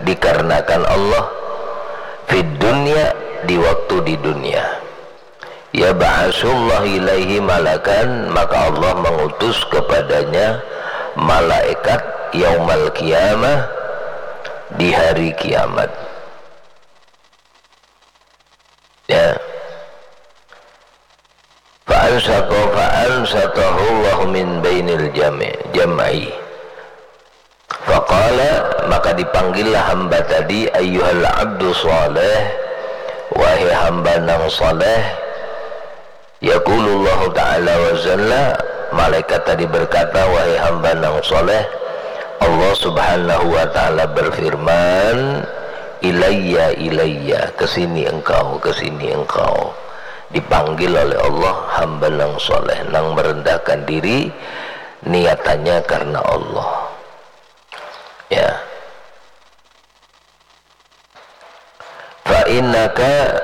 dikarenakan Allah fid dunya, di waktu di dunia. Ya ba'asullah ilaihi malakan, maka Allah mengutus kepadanya malaikat yaumal qiyamah, di hari kiamat. Ya, fa'ansatahu Allah min bainil jam'i. Faqala, maka dipanggillah hamba tadi, ayyuhal abdu salih, wahai hamba nang saleh. Yaqulullahu ta'ala wa zalla, malaikat tadi berkata, wahai hamba nang saleh, Allah subhanahu wa ta'ala berfirman, ilayya ilayya, kesini engkau, kesini engkau. Dipanggil oleh Allah hamba nang soleh, nang merendahkan diri, niatannya karena Allah. Ya, fa innaka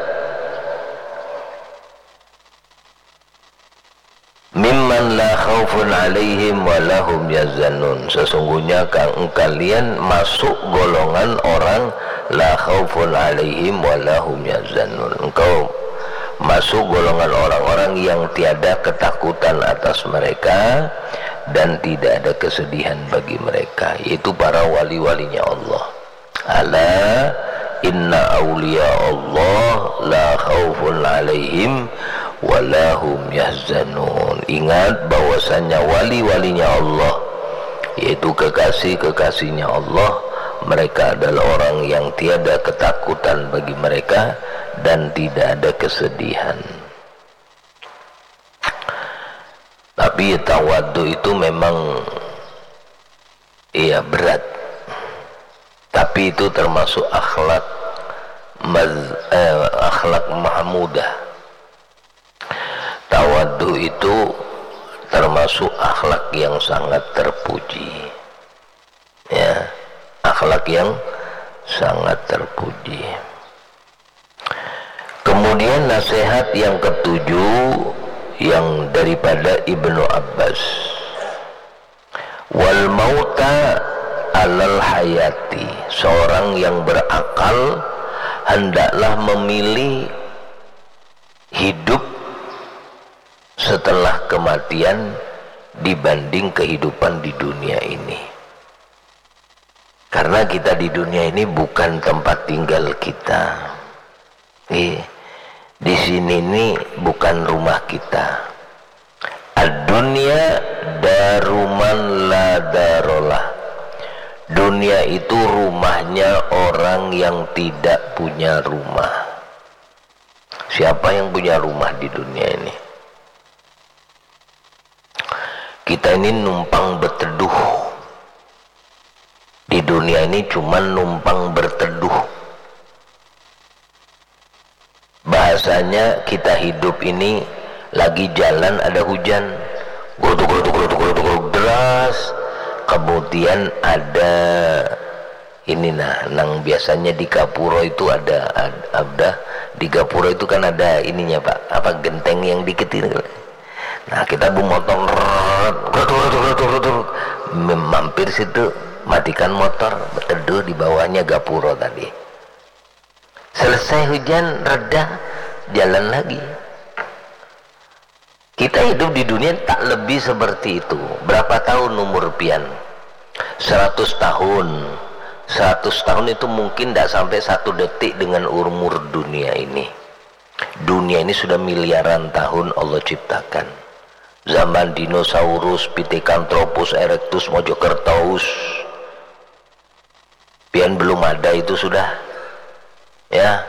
mimman la khaufun alaihim wa lahum yazanun, sesungguhnya kalian masuk golongan orang la khaufun alaihim wa lahum yazanun, engkau masuk golongan orang-orang yang tiada ketakutan atas mereka dan tidak ada kesedihan bagi mereka, yaitu para wali-walinya Allah. Ala inna awliya Allah la khaufun alaihim walahum yahzanun. Ingat bahwasanya wali-walinya Allah, yaitu kekasih-kekasihnya Allah, mereka adalah orang yang tiada ketakutan bagi mereka dan tidak ada kesedihan. Tapi tawadhu itu memang berat, tapi itu termasuk akhlak mahmudah. Tawadhu itu termasuk akhlak yang sangat terpuji, ya, akhlak yang sangat terpuji. Kemudian nasihat yang ketujuh yang daripada Ibnu Abbas, wal mauta alal hayati, seorang yang berakal hendaklah memilih hidup setelah kematian dibanding kehidupan di dunia ini. Karena kita di dunia ini bukan tempat tinggal kita. Di sini ini bukan rumah kita. Ad-dunya daruman la darolah. Dunia itu rumahnya orang yang tidak punya rumah. Siapa yang punya rumah di dunia ini? Kita ini numpang berteduh. Di dunia ini cuma numpang berteduh. Bahasanya kita hidup ini lagi jalan ada hujan, guruduk deras, kemudian ada ini nang biasanya di Gapura itu ada di Gapura itu kan ada ininya Pak, apa genteng yang dikit ini. Nah kita bermotor mampir situ, matikan motor, berteduh di bawahnya Gapura tadi. Selesai hujan reda, jalan lagi. Kita hidup di dunia tak lebih seperti itu. Berapa tahun umur pian? 100 tahun. 100 tahun itu mungkin tidak sampai 1 detik dengan umur dunia ini. Dunia ini sudah miliaran tahun Allah ciptakan. Zaman dinosaurus, Pithecanthropus erectus, Mojokertous, pian belum ada itu sudah. Ya,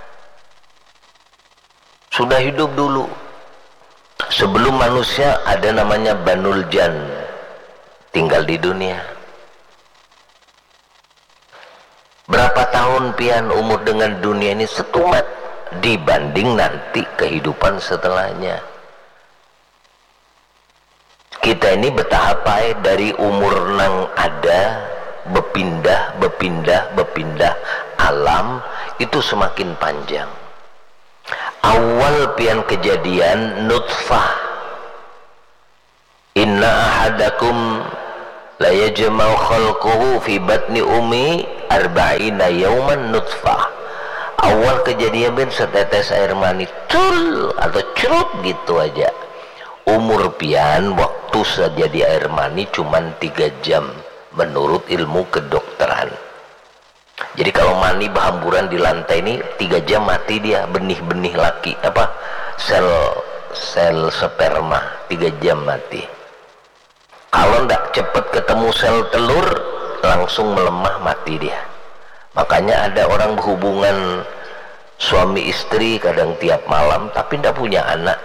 sudah hidup dulu. Sebelum manusia ada namanya Banul Jan, tinggal di dunia. Berapa tahun pian umur dengan dunia ini setumat dibanding nanti kehidupan setelahnya. Kita ini bertahap dari umur nang ada, berpindah alam itu semakin panjang. Awal pian kejadian nutfah, inna ahadakum la yajma'u khalquhu fi batni ummi arba'ina yauman nutfah. Awal kejadian ben setetes air mani cul atau curut gitu aja. Umur pian waktu sejadi air mani cuman 3 jam menurut ilmu kedokteran. Jadi kalau mani berhamburan di lantai ini 3 jam mati dia, benih-benih laki apa sel sperma 3 jam mati. Kalau ndak cepet ketemu sel telur langsung melemah mati dia. Makanya ada orang berhubungan suami istri kadang tiap malam tapi ndak punya anak,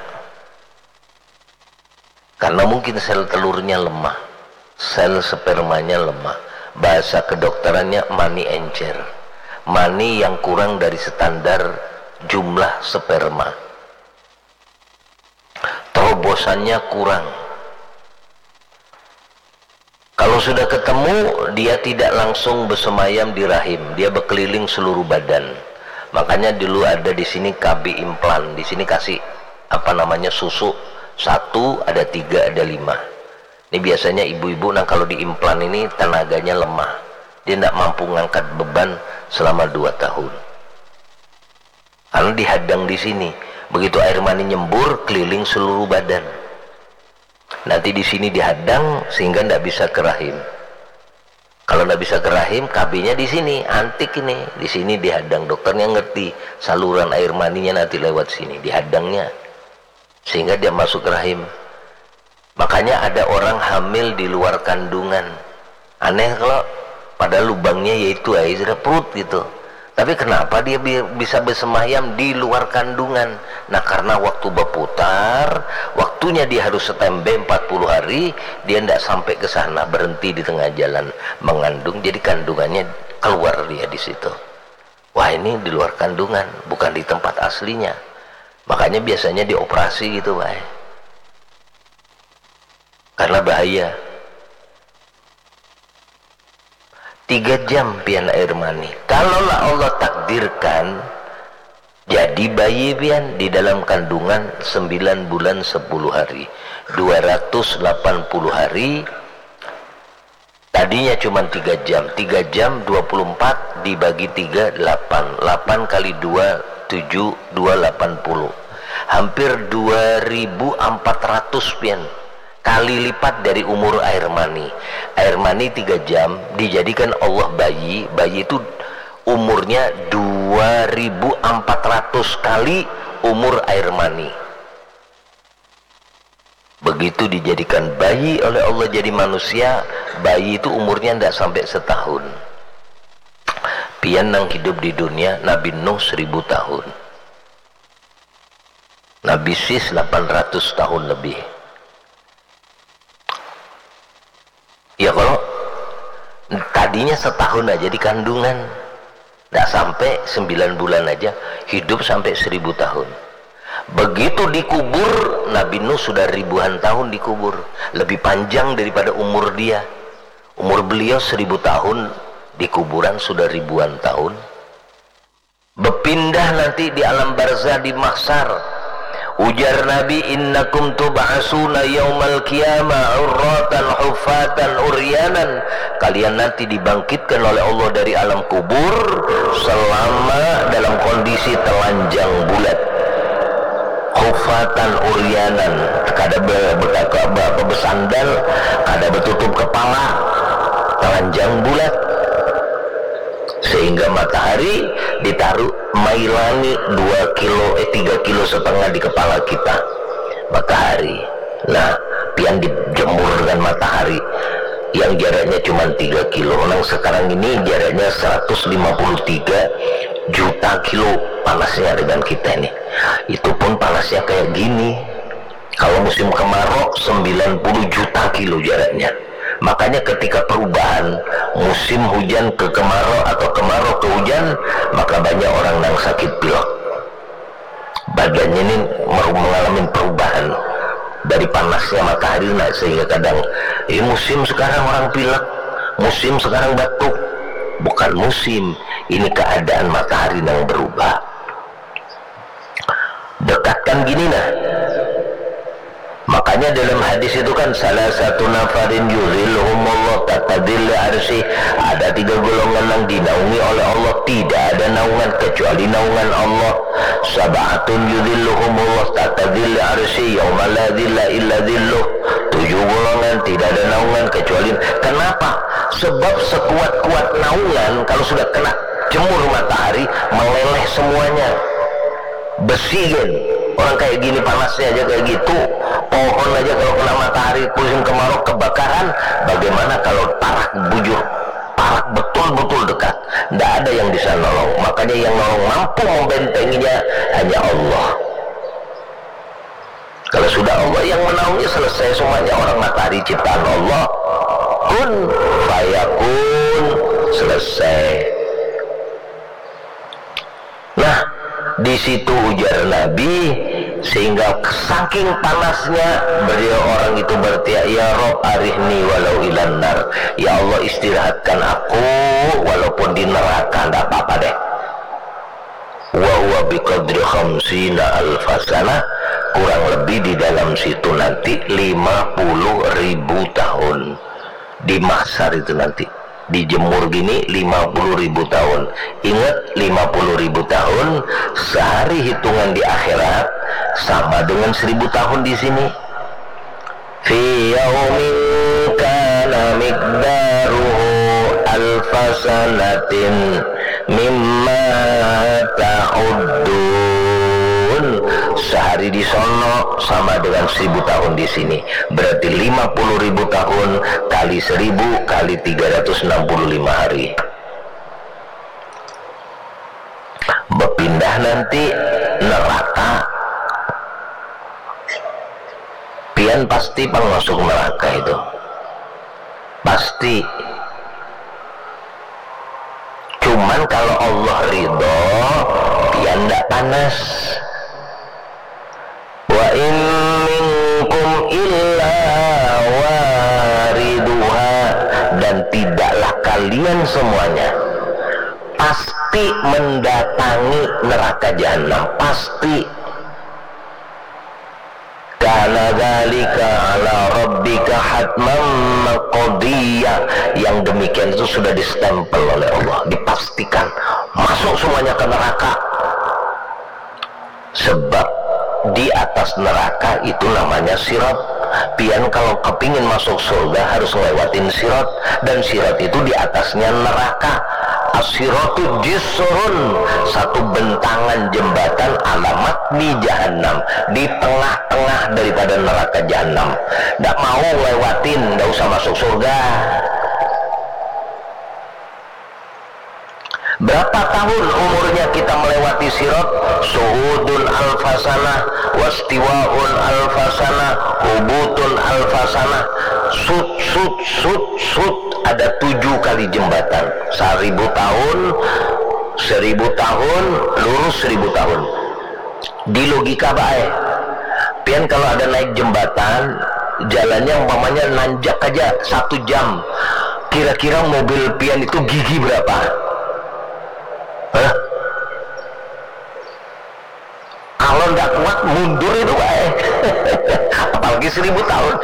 karena mungkin sel telurnya lemah, sel spermanya lemah. Bahasa kedokterannya mani encer, mani yang kurang dari standar jumlah sperma, terobosannya kurang. Kalau sudah ketemu, dia tidak langsung bersemayam di rahim, dia berkeliling seluruh badan. Makanya dulu ada di sini KB implan, di sini kasih apa namanya susu 1, ada 3, ada 5. Ini biasanya ibu-ibu nah kalau di implan ini tenaganya lemah, dia tidak mampu ngangkat beban selama 2 tahun. Karena dihadang di sini, begitu air mani nyembur keliling seluruh badan. Nanti di sini dihadang sehingga tidak bisa ke rahim. Kalau tidak bisa ke rahim, KB-nya di sini, antik ini. Di sini dihadang, dokternya ngerti saluran air maninya nanti lewat sini, dihadangnya sehingga dia masuk ke rahim. Makanya ada orang hamil di luar kandungan. Aneh kalau pada lubangnya yaitu air perut gitu. Tapi kenapa dia bisa bersemayam di luar kandungan? Nah karena waktu berputar, waktunya dia harus standby 40 hari, dia tidak sampai ke sana, berhenti di tengah jalan mengandung, jadi kandungannya keluar dia di situ. Wah ini di luar kandungan, bukan di tempat aslinya. Makanya biasanya dioperasi gitu, Pak. Karena bahaya. 3 jam pian air mani. Kalaulah Allah takdirkan jadi bayi pian di dalam kandungan 9 bulan 10 hari, 280 hari. Tadinya cuma 3 jam. 3 jam 24 dibagi 3 8. 8 kali 2 7, 280. Hampir 2400 pian. Kali lipat dari umur air mani. Air mani 3 jam dijadikan Allah bayi. Bayi itu umurnya 2400 kali umur air mani. Begitu dijadikan bayi oleh Allah jadi manusia, bayi itu umurnya tidak sampai setahun. Pian yang hidup di dunia Nabi Nuh 1000 tahun, Nabi Sis 800 tahun lebih. Ya kalau tadinya setahun aja di kandungan, tidak sampai 9 bulan aja hidup sampai 1000 tahun. Begitu dikubur, Nabi Nuh sudah ribuan tahun dikubur, lebih panjang daripada umur dia. Umur beliau 1000 tahun, di kuburan sudah ribuan tahun. Berpindah nanti di alam barzah di mahsyar. Ujar Nabi, innakum tub'asuna yaumal qiyamah urratan hufatan uryanan. Kalian nanti dibangkitkan oleh Allah dari alam kubur selama dalam kondisi telanjang bulat, hufatan uryanan, kada bersandal, kada bertutup kepala, telanjang bulat, sehingga matahari ditaruh mailani 3,5 kilo di kepala kita matahari. Nah pian dijemur dengan matahari yang jaraknya cuma 3 kilo. Nah sekarang ini jaraknya 153 juta kilo panasnya dengan kita ini. Itu pun panasnya kayak gini. Kalau musim kemarau 90 juta kilo jaraknya. Makanya ketika perubahan musim hujan ke kemarau atau kemarau ke hujan, maka banyak orang yang sakit pilek. Badannya ini mengalami perubahan dari panasnya matahari, sehingga kadang musim sekarang orang pilek, musim sekarang batuk. Bukan musim, ini keadaan matahari yang berubah. Dekatkan gini nah, Makanya dalam hadis itu kan salah satu nafarin yuzilhumullah tatadil arsy, ada 3 golongan yang dinaungi oleh Allah, tidak ada naungan kecuali naungan Allah. Sab'atun yuzilhumullah tatadil arsy yauma la dhilla illa dhilluh, 7 golongan tidak ada naungan kecuali. Kenapa? Sebab sekuat-kuat naungan kalau sudah kena jemur matahari meleleh semuanya. Besi kan, orang kayak gini panasnya aja kayak gitu, pohon aja kalau kena matahari musim kemarau kebakaran, bagaimana kalau parak bujur, parak betul-betul dekat, tidak ada yang bisa nolong. Makanya yang nolong mampu membentenginya hanya Allah. Kalau sudah Allah yang menaungi, selesai semuanya. Orang matahari ciptaan Allah, kun fayakun, selesai. Nah, di situ ujar Nabi, sehingga saking panasnya beliau orang itu berteriak, ya Rob arihni walau ilan nar, ya Allah istirahatkan aku walaupun di neraka, tidak apa-apa deh. Wa huwa biqadri khamsina alfasana, kurang lebih di dalam situ nanti 50.000 tahun di mahsyar itu nanti. Dijemur gini 50.000 tahun. Ingat 50.000 tahun sehari hitungan di akhirat sama dengan 1000 tahun di sini. Fi yaumin kana miqdaruhu alfasanatin mimma ta'uddun. Sehari di sono sama dengan 1000 tahun di sini. Berarti 50.000 tahun kali 1000 kali 365 hari. Berpindah nanti neraka. Pian pasti masuk neraka itu. Pasti. Cuman kalau Allah ridho, pian tidak panas. Wa in minkum illa wariduha, dan tidaklah kalian semuanya pasti mendatangi neraka jahanam, pasti. Kana dzalika ala rabbika hatman maqdiya, yang demikian itu sudah distempel oleh Allah, dipastikan masuk semuanya ke neraka. Sebab di atas neraka itu namanya sirat. Pian kalau kepingin masuk surga harus lewatin sirat, dan sirat itu di atasnya neraka. As-siratu jisrun, satu bentangan jembatan alamat di jahanam, di tengah-tengah daripada neraka jahanam. Tidak mau lewatin, tidak usah masuk surga. Berapa tahun umurnya kita melewati sirat? Suhudun alfasana, wastiwaun alfasana, hubutun alfasana. Sut, ada 7 kali jembatan. 1000 tahun, 1000 tahun, lurus 1000 tahun. Di logika baik, pian kalau ada naik jembatan, jalannya umpamanya nanjak aja 1 jam, kira-kira mobil pian itu gigi berapa? Kalau nggak kuat mundur itu baik. Apalagi 1000 tahun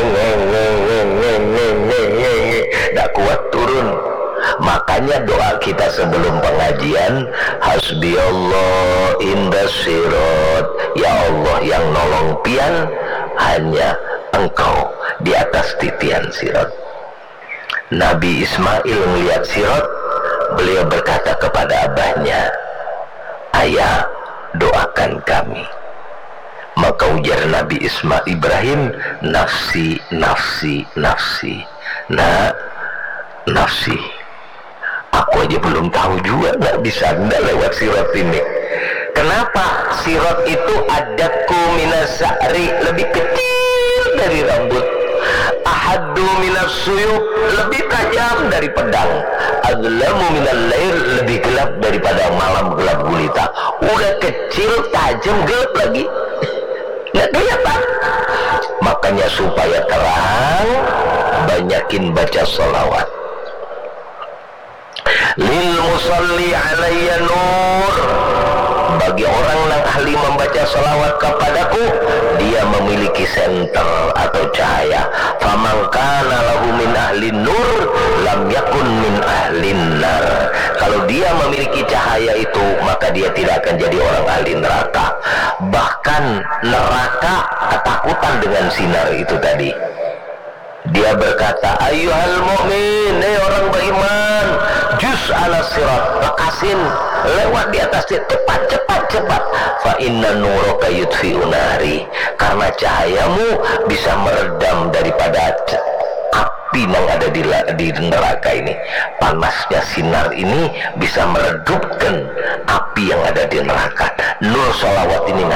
nggak kuat turun. Makanya doa kita sebelum pengajian, hasbiyallah indas sirat, ya Allah yang nolong pian hanya Engkau di atas titian sirat. Nabi Ismail melihat sirat, beliau berkata kepada abahnya, ayah doakan kami. Maka ujar Nabi Ibrahim, nafsi, nafsi, nafsi. Nah, nafsi, aku aja belum tahu juga, nggak bisa nggak lewat sirat ini. Kenapa? Sirat itu adaku minas sa'ri, lebih kecil dari rambut. Ahaddu minas suyuk, lebih tajam dari pedang. Aglamu minal lail, lebih gelap daripada malam gelap gulita. Udah kecil, tajam, gelap lagi, nggak kelihatan. Makanya supaya terang, banyakin baca sholawat. Lil musalli alayya nur, bagi orang yang ahli membaca salawat kepadaku, dia memiliki senter atau cahaya. Faman kana lahu min ahli nur lam yakun min ahli nar. Kalau dia memiliki cahaya itu, maka dia tidak akan jadi orang ahli neraka. Bahkan neraka ketakutan dengan sinar itu tadi. Dia berkata, ayyuhal mu'min, orang beriman, jus ala sirat, lekasin, lewat di atasnya, cepat. Fa inna nuraka yudfi'u nari, karena cahayamu bisa meredam daripada api yang ada di neraka ini. Panasnya sinar ini bisa meredupkan api yang ada di neraka. Nur sholawat ini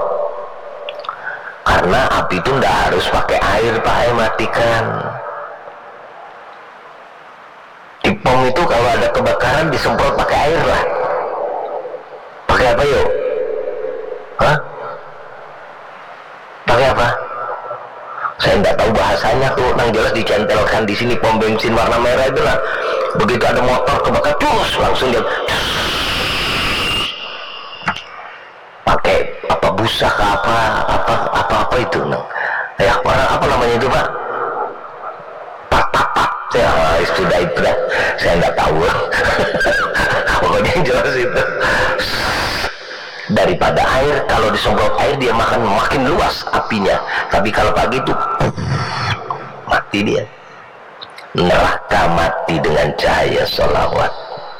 karena api itu tidak harus pakai air, Pak, matikan. Di pom itu kalau ada kebakaran disemprot pakai air lah. Pakai apa yuk? Hah? Pakai apa? Saya tidak tahu bahasanya tuh. Yang jelas dicantelkan di sini pom bensin warna merah itu lah. Begitu ada motor kebakar, terus langsung dia pakai apa busa ke apa itu ya, apa namanya itu, Pak? Pak ya, sudah itu dah, saya nggak tahu. Pokoknya yang jelas itu daripada air. Kalau disemprot air dia makin luas apinya, tapi kalau pagi itu mati dia. Neraka mati dengan cahaya sholawat.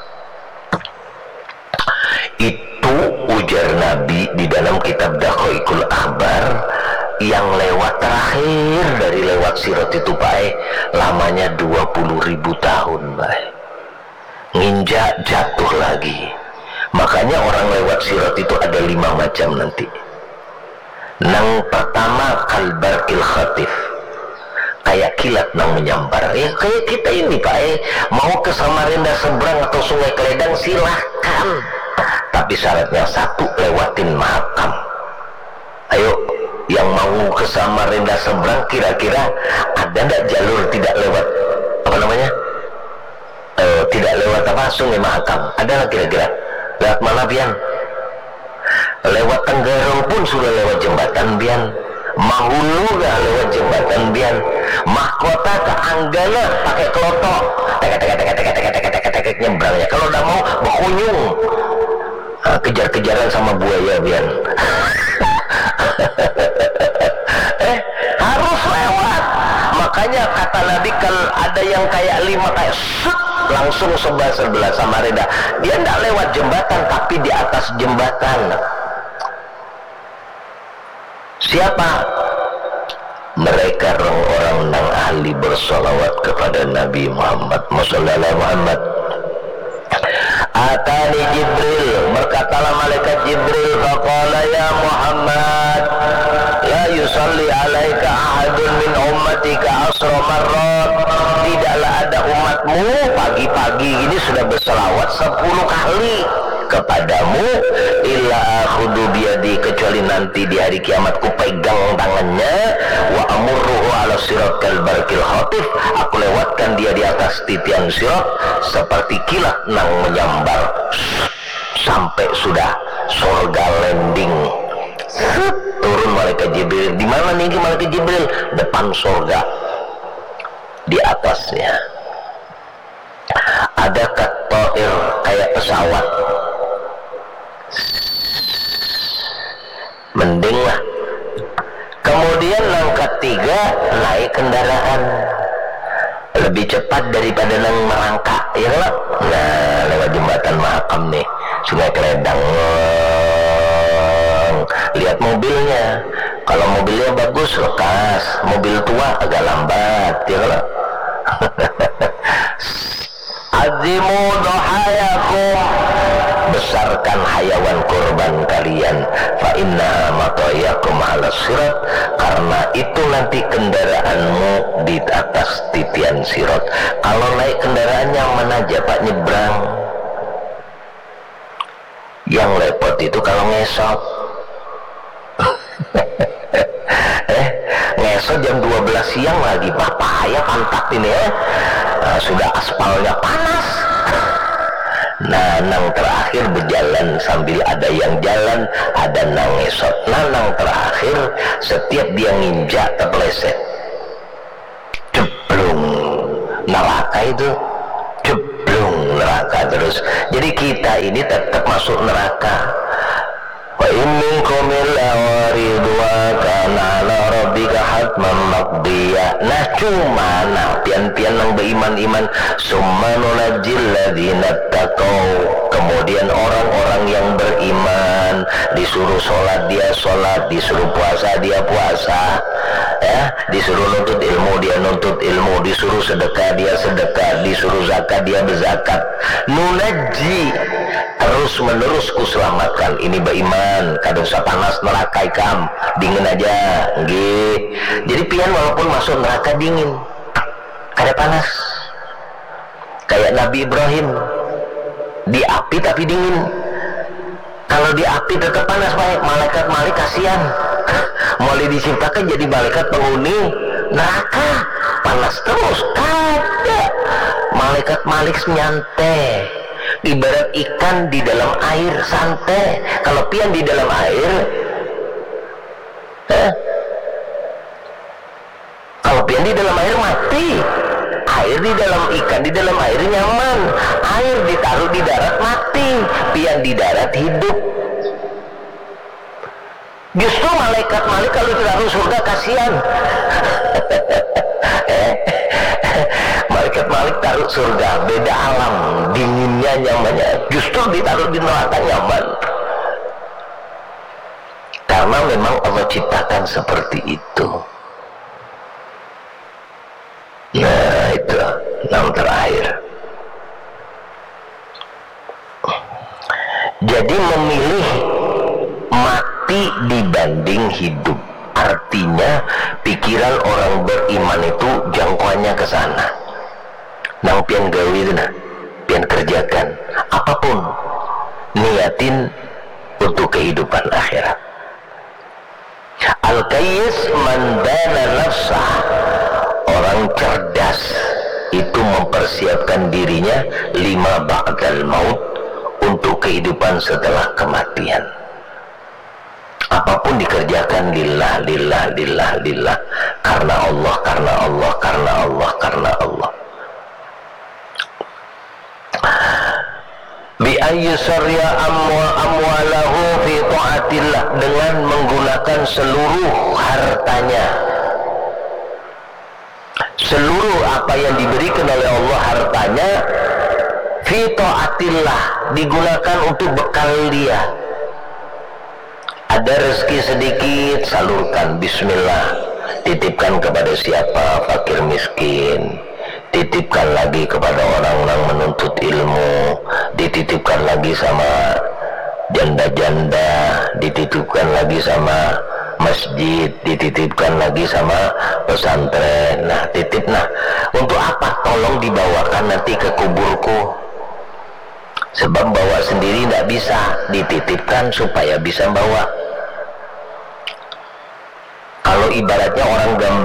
Itu ujar Nabi di dalam kitab Daqaiqul Akhbar. Yang lewat terakhir dari lewat sirat itu, Pak, lamanya 20.000 tahun, Pak. Nginjak jatuh lagi. Makanya orang lewat sirat itu ada 5 macam nanti. Yang pertama kalbarkil khatif, kayak kilat yang menyambar. Ya kayak kita ini, Pak, mau ke Samarinda seberang atau Sungai Kledang silahkan, tapi syaratnya satu, lewatin mahakam. Ayo, yang mau ke Samarinda seberang, kira-kira ada nggak jalur tidak lewat apa namanya? Tidak lewat apa? Sungai Mahakam. Ada nggak kira-kira? Lewat mana, Bian? Lewat Tenggarong pun sudah lewat jembatan, Bian. Mahulu nggak lewat jembatan, Bian. Mahkota ke Anggana pakai kelotok, tek nyebrangnya. Kalau udah mau berkunjung, kejar-kejaran sama buaya, Bian. Harus lewat. Makanya kata Nabi, kalau ada yang kayak 5 kayak langsung sebelah Samarinda, dia tidak lewat jembatan tapi di atas jembatan. Siapa? Mereka orang-orang yang ahli bersolawat kepada Nabi Muhammad. Muhammad. Atani Jibril, berkatalah malaikat Jibril, faqala ya Muhammad, la yusalli alaika ahadun min ummatika asra marrat. Tidaklah ada umatmu pagi-pagi ini sudah berselawat 10 kali kepadamu, illa akhudu biyadi, kecuali nanti di hari kiamat ku pegang tangannya, wa amurruhu ala sirat kalbarkil khatif, aku lewatkan dia di atas titian sirat seperti kilat nang menyambar sampai sudah surga landing. Turun malaikat Jibril. Di mana nih malaikat Jibril? Depan surga. Di atasnya ada katoir kayak pesawat. Mending lah. Kemudian yang ketiga, naik kendaraan lebih cepat daripada nang merangkak, ya lah. Nah, lewat jembatan Mahakam nih, Sungai Kledang. Lihat mobilnya. Kalau mobilnya bagus, lekas. Mobil tua agak lambat, ya lah. Azimu dohayakum, besarkan hayawan kurban kalian, fa inna matoyakum ala sirat, karena itu nanti kendaraanmu di atas titian sirat. Kalau naik kendaraan yang mana aja, Pak, nyebrang. Yang repot itu kalau ngesot. Ngesot jam 12 siang lagi, bahaya pantat ini ya. Sudah aspalnya panas. Nah, nang terakhir berjalan sambil ada yang jalan, ada nang ngesot. Nah, nang terakhir setiap dia nginjak terpeleset, jeblung neraka itu, jeblung neraka terus. Jadi kita ini tetap masuk neraka. Wa in minkum illa waridha kana 'ala rabbika hatman maqdiya. Nah cuma pian-pian nang beriman-iman summa nunajjil ladzina taqaw. Kemudian orang-orang yang beriman disuruh sholat dia sholat, disuruh puasa dia puasa, ya, disuruh nuntut ilmu dia nuntut ilmu, disuruh sedekah dia sedekah, disuruh zakat dia berzakat. Nunajji, terus menerus ku selamatkan. Ini beriman, kadang panas neraka ikam dingin aja, nggih. Jadi pian walaupun masuk neraka dingin, kada panas. Kayak Nabi Ibrahim di api tapi dingin. Kalau di api tetap panas, baik. Malaikat kasihan. Mulai diciptakan jadi malaikat penghuni neraka, panas terus. Kada. Malaikat nyantai. Ibarat ikan di dalam air santai. Kalau pian di dalam air, kalau pian di dalam air mati. Air di dalam ikan di dalam air nyaman. Air ditaruh di darat mati. Pian di darat hidup. Justru malaikat kalau ditaruh surga kasihan. Malaikat taruh surga beda alam, dinginnya nyamannya. Justru ditaruh di neraka nyaman. Karena memang Allah ciptakan seperti itu. Nah itu yang terakhir. Jadi memilih mati dibanding hidup, artinya pikiran orang beriman itu jangkauannya ke sana. Nang pian gawe itu nah, pian kerjakan apapun, niatin untuk kehidupan akhirat. Al-Qayyis mandana nafsah, orang cerdas itu mempersiapkan dirinya lima ba'dal maut, untuk kehidupan setelah kematian. Apapun dikerjakan lillah, karena Allah, karena Allah. Bi ayyusarya amwalahu fi ta'atillah, dengan menggunakan seluruh hartanya, seluruh apa yang diberikan oleh Allah hartanya, fi ta'atillah, digunakan untuk bekal dia. Ada rezeki sedikit, salurkan, bismillah, titipkan kepada siapa, fakir miskin, titipkan lagi kepada orang-orang menuntut ilmu, dititipkan lagi sama janda-janda, dititipkan lagi sama masjid, dititipkan lagi sama pesantren. Nah titip, nah untuk apa? Tolong dibawakan nanti ke kuburku, sebab bawa sendiri tidak bisa, dititipkan supaya bisa bawa. Kalau ibaratnya orang gambar